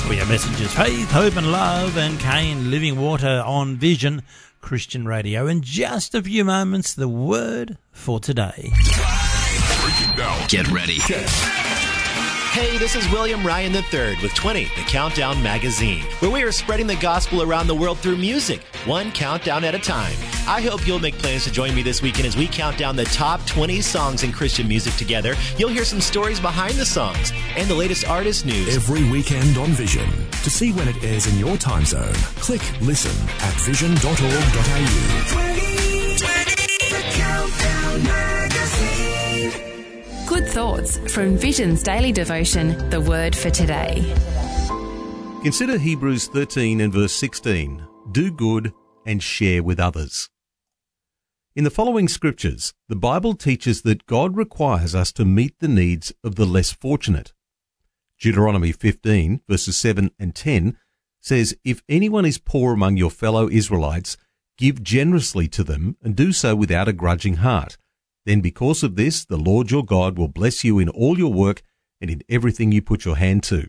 We are Messengers, Faith, Hope and Love, and Kane, Living Water on Vision Christian Radio. In just a few moments, the word for today. Get ready. Hey, this is William Ryan III with 20, the Countdown Magazine, where we are spreading the gospel around the world through music, one countdown at a time. I hope you'll make plans to join me this weekend as we count down the top 20 songs in Christian music together. You'll hear some stories behind the songs and the latest artist news. Every weekend on Vision. To see when it airs in your time zone, click listen at vision.org.au. 2020, the Countdown Magazine. Good thoughts from Vision's daily devotion, The Word for Today. Consider Hebrews 13 and verse 16. Do good and share with others. In the following scriptures, the Bible teaches that God requires us to meet the needs of the less fortunate. Deuteronomy 15 verses 7 and 10 says, If anyone is poor among your fellow Israelites, give generously to them and do so without a grudging heart. Then because of this, the Lord your God will bless you in all your work and in everything you put your hand to.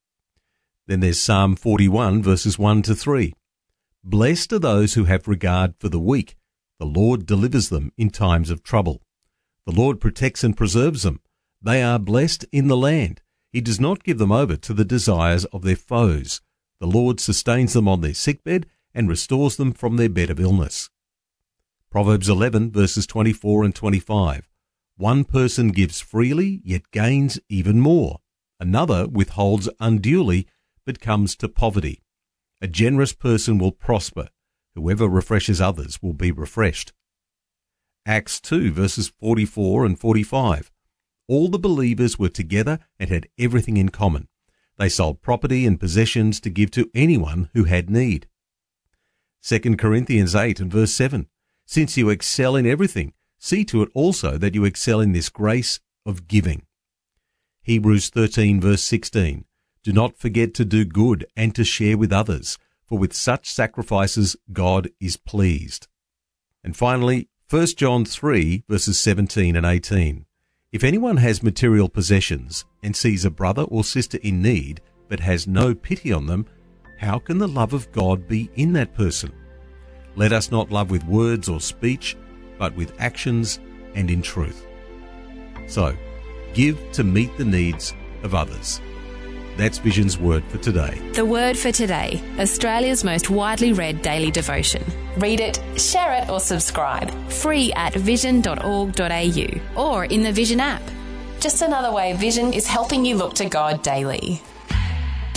Then there's Psalm 41 verses 1 to 3. Blessed are those who have regard for the weak. The Lord delivers them in times of trouble. The Lord protects and preserves them. They are blessed in the land. He does not give them over to the desires of their foes. The Lord sustains them on their sickbed and restores them from their bed of illness. Proverbs 11 verses 24 and 25. One person gives freely, yet gains even more. Another withholds unduly, but comes to poverty. A generous person will prosper. Whoever refreshes others will be refreshed. Acts 2 verses 44 and 45. All the believers were together and had everything in common. They sold property and possessions to give to anyone who had need. 2 Corinthians 8 and verse 7. Since you excel in everything, see to it also that you excel in this grace of giving. Hebrews 13 verse 16. Do not forget to do good and to share with others, for with such sacrifices God is pleased. And finally, 1 John 3 verses 17 and 18. If anyone has material possessions and sees a brother or sister in need, but has no pity on them, how can the love of God be in that person? Let us not love with words or speech, but with actions and in truth. So, give to meet the needs of others. That's Vision's Word for today. The Word for Today, Australia's most widely read daily devotion. Read it, share it or subscribe. Free at vision.org.au or in the Vision app. Just another way Vision is helping you look to God daily.